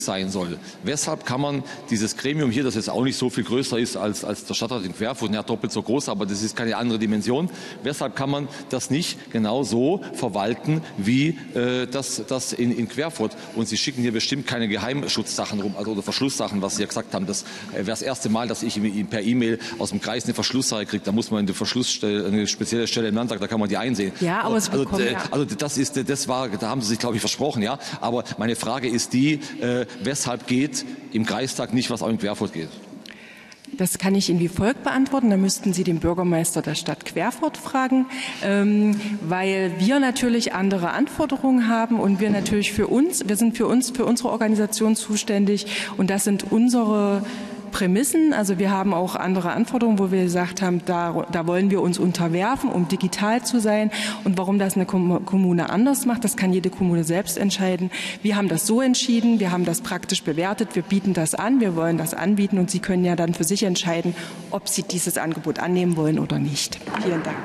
sein soll. Weshalb kann man dieses Gremium hier, das jetzt auch nicht so viel größer ist als der Stadtrat in Querfurt, ja doppelt so groß, aber das ist keine andere Dimension, weshalb kann man das nicht genau so verwalten wie das in Querfurt? Und Sie schicken hier bestimmt keine Geheimschutzsachen rum, also oder Verschlusssachen, was Sie ja gesagt haben. Das wäre das erste Mal, dass ich per E-Mail aus dem Kreis eine Verschlusssache kriege. Da muss man in der Verschlussstelle, eine spezielle Stelle im Landtag, da kann man die einsehen. Ja, aber da haben Sie sich, glaube ich, versprochen, ja. Aber meine Frage ist die, weshalb geht im Kreistag nicht, was auch in Querfurt geht? Das kann ich Ihnen wie folgt beantworten. Da müssten Sie den Bürgermeister der Stadt Querfurt fragen, weil wir natürlich andere Anforderungen haben und wir natürlich wir sind für unsere Organisation zuständig und das sind unsere Prämissen. Also wir haben auch andere Anforderungen, wo wir gesagt haben, da wollen wir uns unterwerfen, um digital zu sein. Und warum das eine Kommune anders macht, das kann jede Kommune selbst entscheiden. Wir haben das so entschieden, wir haben das praktisch bewertet, wir bieten das an, wir wollen das anbieten und Sie können ja dann für sich entscheiden, ob Sie dieses Angebot annehmen wollen oder nicht. Vielen Dank.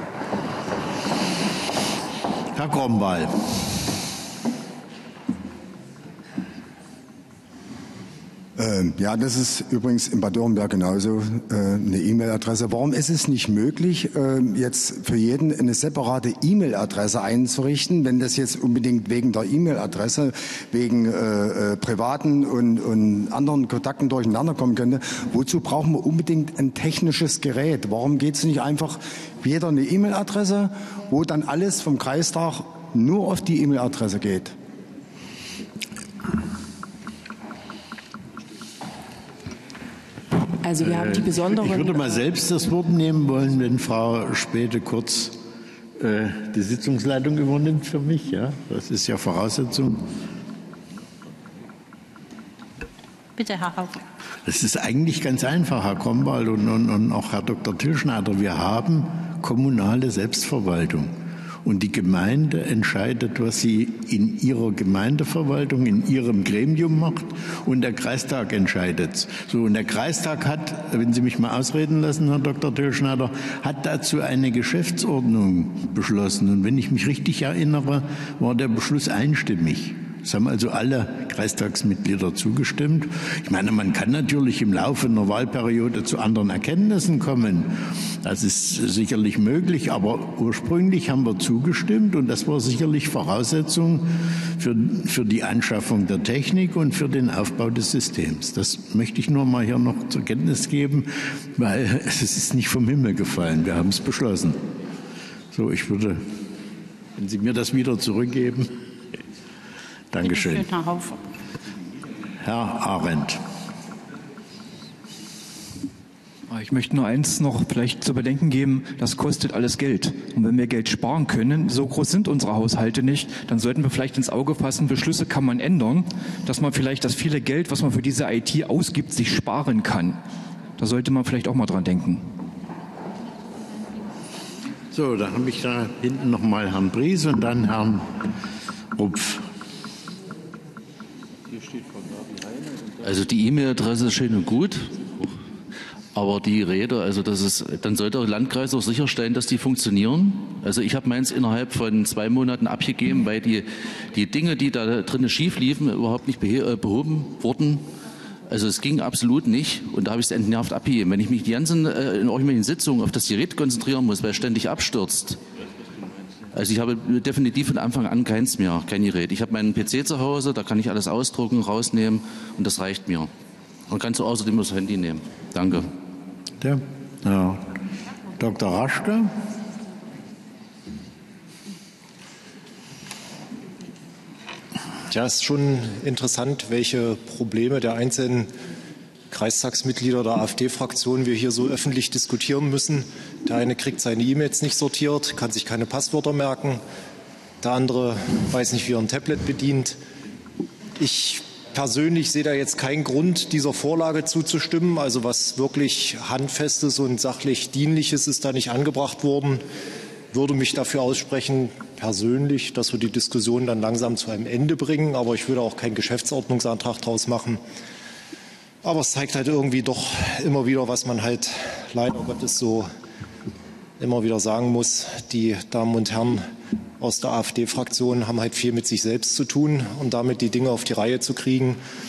Herr Gromwall. Ja, das ist übrigens in Bad Dürrenberg genauso eine E-Mail-Adresse. Warum ist es nicht möglich, jetzt für jeden eine separate E-Mail-Adresse einzurichten, wenn das jetzt unbedingt wegen der E-Mail-Adresse, wegen privaten und anderen Kontakten durcheinander kommen könnte? Wozu brauchen wir unbedingt ein technisches Gerät? Warum geht es nicht einfach jeder eine E-Mail-Adresse, wo dann alles vom Kreistag nur auf die E-Mail-Adresse geht? Also wir haben die besonderen... Ich würde mal selbst das Wort nehmen wollen, wenn Frau Späte kurz die Sitzungsleitung übernimmt für mich. Ja? Das ist ja Voraussetzung. Bitte, Herr Haufe. Das ist eigentlich ganz einfach, Herr Gromwald und auch Herr Dr. Tilschneider. Wir haben kommunale Selbstverwaltung. Und die Gemeinde entscheidet, was sie in ihrer Gemeindeverwaltung, in ihrem Gremium macht. Und der Kreistag entscheidet. So, und der Kreistag hat, wenn Sie mich mal ausreden lassen, Herr Dr. Tilschneider, hat dazu eine Geschäftsordnung beschlossen. Und wenn ich mich richtig erinnere, war der Beschluss einstimmig. Es haben also alle Kreistagsmitglieder zugestimmt. Ich meine, man kann natürlich im Laufe einer Wahlperiode zu anderen Erkenntnissen kommen. Das ist sicherlich möglich, aber ursprünglich haben wir zugestimmt und das war sicherlich Voraussetzung für die Anschaffung der Technik und für den Aufbau des Systems. Das möchte ich nur mal hier noch zur Kenntnis geben, weil es ist nicht vom Himmel gefallen. Wir haben es beschlossen. So, ich würde, wenn Sie mir das wieder zurückgeben. Dankeschön. Herr Arendt. Ich möchte nur eins noch vielleicht zu bedenken geben, das kostet alles Geld. Und wenn wir Geld sparen können, so groß sind unsere Haushalte nicht, dann sollten wir vielleicht ins Auge fassen, Beschlüsse kann man ändern, dass man vielleicht das viele Geld, was man für diese IT ausgibt, sich sparen kann. Da sollte man vielleicht auch mal dran denken. So, dann habe ich da hinten noch mal Herrn Bries und dann Herrn Rupf. Also die E-Mail-Adresse ist schön und gut, aber die Räder, also dann sollte der Landkreis auch sicherstellen, dass die funktionieren. Also ich habe meins innerhalb von 2 Monaten abgegeben, weil die Dinge, die da drinnen schief liefen, überhaupt nicht behoben wurden. Also es ging absolut nicht und da habe ich es entnervt abgegeben. Wenn ich mich die ganzen in irgendwelchen Sitzungen auf das Gerät konzentrieren muss, weil es ständig abstürzt. Also ich habe definitiv von Anfang an kein Gerät. Ich habe meinen PC zu Hause, da kann ich alles ausdrucken, rausnehmen und das reicht mir. Und kannst du außerdem das Handy nehmen. Danke. Ja. Dr. Raschke. Ja, es ist schon interessant, welche Probleme der einzelnen Kreistagsmitglieder der AfD-Fraktion wir hier so öffentlich diskutieren müssen. Der eine kriegt seine E-Mails nicht sortiert, kann sich keine Passwörter merken. Der andere weiß nicht, wie er ein Tablet bedient. Ich persönlich sehe da jetzt keinen Grund, dieser Vorlage zuzustimmen. Also was wirklich Handfestes und sachlich Dienliches ist da nicht angebracht worden. Würde mich dafür aussprechen, persönlich, dass wir die Diskussion dann langsam zu einem Ende bringen. Aber ich würde auch keinen Geschäftsordnungsantrag daraus machen. Aber es zeigt halt irgendwie doch immer wieder, was man halt leider Gottes so immer wieder sagen muss. Die Damen und Herren aus der AfD-Fraktion haben halt viel mit sich selbst zu tun, um damit die Dinge auf die Reihe zu kriegen.